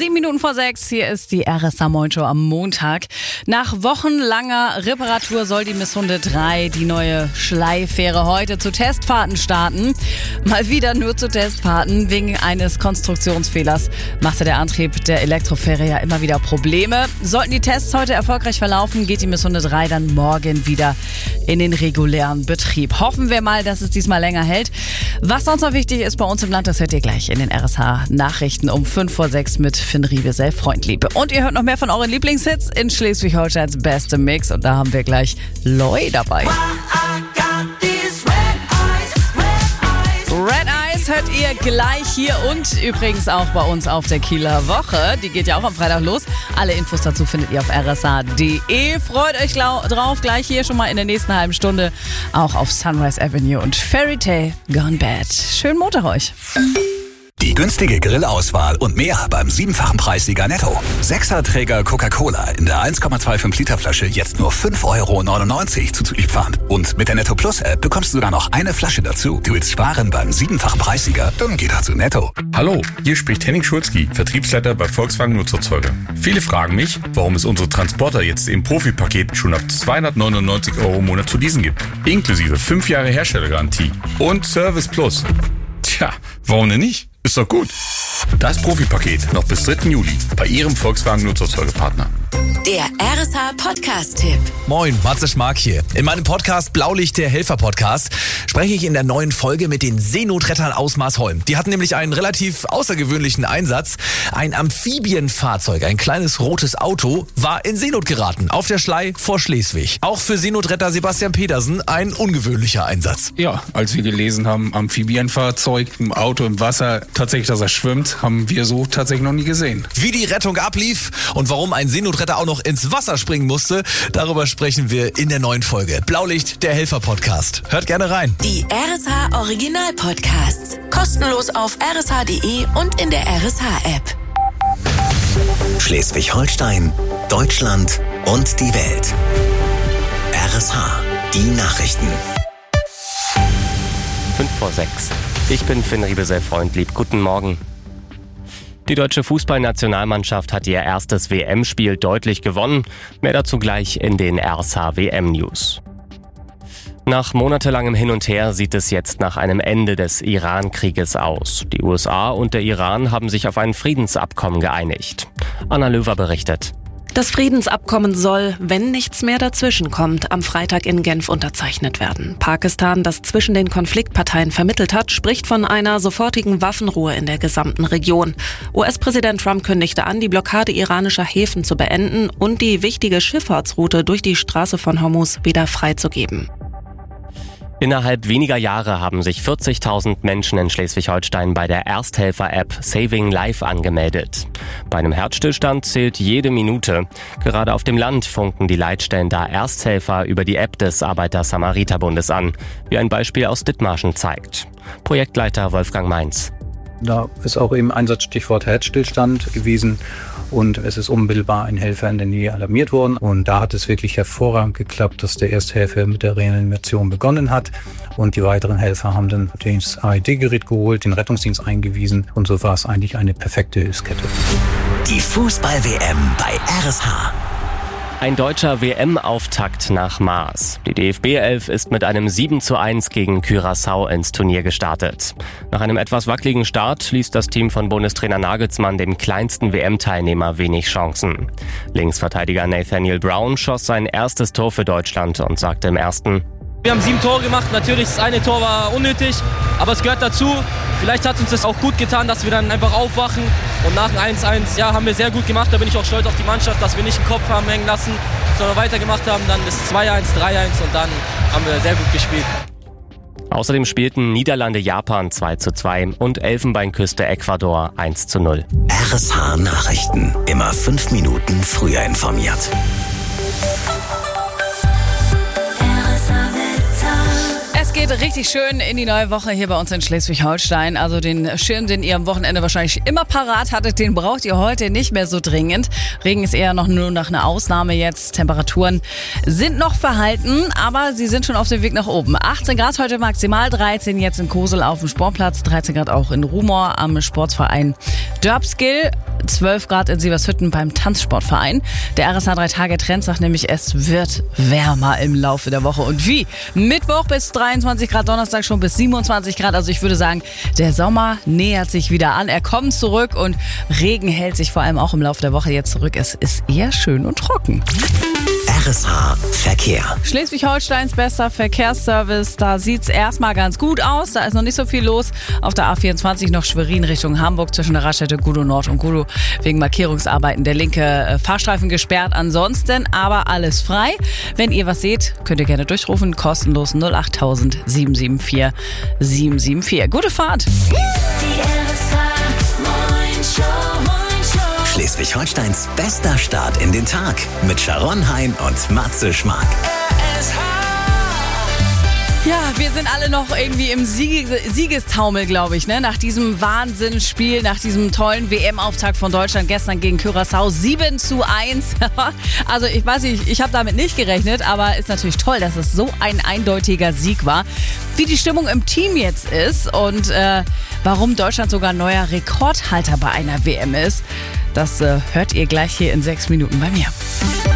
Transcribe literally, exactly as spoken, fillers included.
Sieben Minuten vor sechs, hier ist die R S A-Morning-Show am Montag. Nach wochenlanger Reparatur soll die Misshunde drei, die neue Schleifähre, heute zu Testfahrten starten. Mal wieder nur zu Testfahrten. Wegen eines Konstruktionsfehlers machte der Antrieb der Elektrofähre ja immer wieder Probleme. Sollten die Tests heute erfolgreich verlaufen, geht die Misshunde drei dann morgen wieder in den regulären Betrieb. Hoffen wir mal, dass es diesmal länger hält. Was sonst noch wichtig ist bei uns im Land, das hört ihr gleich in den R S A-Nachrichten um fünf vor sechs mit Finn Riebesell, Freundliebe. Und ihr hört noch mehr von euren Lieblingshits in Schleswig-Holsteins beste Mix. Und da haben wir gleich Loi dabei. Red Eyes hört ihr gleich hier und übrigens auch bei uns auf der Kieler Woche. Die geht ja auch am Freitag los. Alle Infos dazu findet ihr auf r s a punkt d e. Freut euch drauf, gleich hier schon mal in der nächsten halben Stunde auch auf Sunrise Avenue und Fairy Tale Gone Bad. Schönen Montag euch. Die günstige Grillauswahl und mehr beim siebenfachen Preissieger Netto. Sechserträger Coca-Cola in der eins Komma fünfundzwanzig Liter Flasche jetzt nur fünf Euro neunundneunzig zuzüglich Pfand. Und mit der Netto Plus App bekommst du sogar noch eine Flasche dazu. Du willst sparen beim siebenfachen Preissieger? Dann geh doch zu Netto. Hallo, hier spricht Henning Schulzki, Vertriebsleiter bei Volkswagen Nutzerzeuger. Viele fragen mich, warum es unsere Transporter jetzt im Profi-Paket schon ab zweihundertneunundneunzig Euro im Monat zu leasen gibt. Inklusive fünf Jahre Herstellergarantie und Service Plus. Tja, warum denn nicht? Ist doch gut. Das Profi-Paket noch bis dritten Juli bei Ihrem Volkswagen Nutzerzeugerpartner. Der R S A-Podcast-Tipp. Moin, Matze Schmark hier. In meinem Podcast Blaulicht, der Helfer-Podcast, spreche ich in der neuen Folge mit den Seenotrettern aus Marsholm. Die hatten nämlich einen relativ außergewöhnlichen Einsatz. Ein Amphibienfahrzeug, ein kleines rotes Auto, war in Seenot geraten, auf der Schlei vor Schleswig. Auch für Seenotretter Sebastian Petersen ein ungewöhnlicher Einsatz. Ja, als wir gelesen haben, Amphibienfahrzeug, im Auto im Wasser, tatsächlich, dass er schwimmt, haben wir so tatsächlich noch nie gesehen. Wie die Rettung ablief und warum ein Seenotretter auch noch ins Wasser springen musste, darüber sprechen wir in der neuen Folge. Blaulicht, der Helfer-Podcast. Hört gerne rein. Die R S A-Original-Podcasts. Kostenlos auf r s a punkt d e und in der R S A-App. Schleswig-Holstein, Deutschland und die Welt. R S H, die Nachrichten. Fünf vor sechs. Ich bin Finn Riebesell, Freundlieb. Guten Morgen. Die deutsche Fußballnationalmannschaft hat ihr erstes W M-Spiel deutlich gewonnen. Mehr dazu gleich in den R S H-W M-News. Nach monatelangem Hin und Her sieht es jetzt nach einem Ende des Iran-Krieges aus. Die U S A und der Iran haben sich auf ein Friedensabkommen geeinigt. Anna Löwer berichtet. Das Friedensabkommen soll, wenn nichts mehr dazwischenkommt, am Freitag in Genf unterzeichnet werden. Pakistan, das zwischen den Konfliktparteien vermittelt hat, spricht von einer sofortigen Waffenruhe in der gesamten Region. U S-Präsident Trump kündigte an, die Blockade iranischer Häfen zu beenden und die wichtige Schifffahrtsroute durch die Straße von Hormuz wieder freizugeben. Innerhalb weniger Jahre haben sich vierzigtausend Menschen in Schleswig-Holstein bei der Ersthelfer-App Saving Life angemeldet. Bei einem Herzstillstand zählt jede Minute. Gerade auf dem Land funken die Leitstellen da Ersthelfer über die App des Arbeiter-Samariter-Bundes an, wie ein Beispiel aus Dithmarschen zeigt. Projektleiter Wolfgang Mainz. Da ist auch eben Einsatzstichwort Herzstillstand gewesen und es ist unmittelbar ein Helfer in der Nähe alarmiert worden. Und da hat es wirklich hervorragend geklappt, dass der Ersthelfer mit der Reanimation begonnen hat und die weiteren Helfer haben dann das A E D-Gerät geholt, den Rettungsdienst eingewiesen und so war es eigentlich eine perfekte Hilfskette. Die Fußball-W M bei R S H. Ein deutscher W M-Auftakt nach Mars. Die D F B-Elf ist mit einem sieben zu eins gegen Curaçao ins Turnier gestartet. Nach einem etwas wackeligen Start ließ das Team von Bundestrainer Nagelsmann dem kleinsten W M-Teilnehmer wenig Chancen. Linksverteidiger Nathaniel Brown schoss sein erstes Tor für Deutschland und sagte im ersten: Wir haben sieben Tore gemacht, natürlich das eine Tor war unnötig, aber es gehört dazu. Vielleicht hat uns das auch gut getan, dass wir dann einfach aufwachen und nach dem eins eins, ja, haben wir sehr gut gemacht. Da bin ich auch stolz auf die Mannschaft, dass wir nicht den Kopf haben hängen lassen, sondern weitergemacht haben. Dann das zwei eins, drei eins und dann haben wir sehr gut gespielt. Außerdem spielten Niederlande-Japan zwei zu zwei und Elfenbeinküste Ecuador eins zu null. R S H Nachrichten, immer fünf Minuten früher informiert. Es geht richtig schön in die neue Woche hier bei uns in Schleswig-Holstein. Also den Schirm, den ihr am Wochenende wahrscheinlich immer parat hattet, den braucht ihr heute nicht mehr so dringend. Regen ist eher noch nur nach einer Ausnahme jetzt. Temperaturen sind noch verhalten, aber sie sind schon auf dem Weg nach oben. achtzehn Grad heute maximal, dreizehn jetzt in Kosel auf dem Sportplatz, dreizehn Grad auch in Rumor am Sportsverein Dörbskill. zwölf Grad in Sievershütten beim Tanzsportverein. Der R S H drei Tage Trend sagt nämlich, es wird wärmer im Laufe der Woche. Und wie? Mittwoch bis dreiundzwanzig Grad, Donnerstag schon bis siebenundzwanzig Grad. Also ich würde sagen, der Sommer nähert sich wieder an. Er kommt zurück und Regen hält sich vor allem auch im Laufe der Woche jetzt zurück. Es ist eher schön und trocken. R S H Verkehr. Schleswig-Holsteins bester Verkehrsservice, da sieht's erstmal ganz gut aus. Da ist noch nicht so viel los. Auf der A vierundzwanzig noch Schwerin Richtung Hamburg zwischen der Raststätte Gudow Nord und Gudow wegen Markierungsarbeiten der linke Fahrstreifen gesperrt. Ansonsten aber alles frei. Wenn ihr was seht, könnt ihr gerne durchrufen. Kostenlos null acht tausend sieben sieben vier sieben sieben vier. Gute Fahrt! Schleswig-Holsteins bester Start in den Tag mit Sharon Hein und Matze Schmark. Ja, wir sind alle noch irgendwie im Sieg- Siegestaumel, glaube ich, ne? Nach diesem Wahnsinnsspiel, nach diesem tollen W M-Auftakt von Deutschland gestern gegen Curaçao. sieben zu eins. Also ich weiß nicht, ich habe damit nicht gerechnet, aber ist natürlich toll, dass es so ein eindeutiger Sieg war. Wie die Stimmung im Team jetzt ist und äh, warum Deutschland sogar neuer Rekordhalter bei einer W M ist, das äh, hört ihr gleich hier in sechs Minuten bei mir.